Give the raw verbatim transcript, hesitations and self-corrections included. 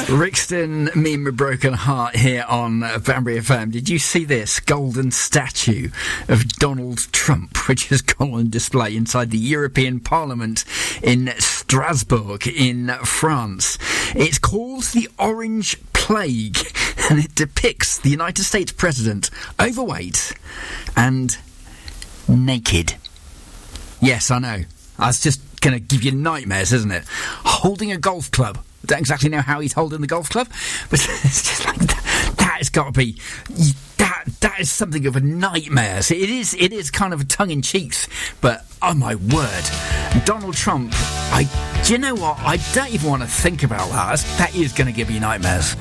Rixton, me and my broken heart here on uh, Banbury F M. Did you see this golden statue of Donald Trump, which has gone on display inside the European Parliament in Strasbourg in France? It's called the Orange Plague, and it depicts the United States president overweight and naked. Yes, I know. That's just going to give you nightmares, isn't it? Holding a golf club. I don't exactly know how he's holding the golf club, but it's just like that, that has got to be that that is something of a nightmare. So it is it is kind of a tongue in cheek, but oh my word, Donald Trump. I do you know what? I don't even want to think about that. That is going to give me nightmares.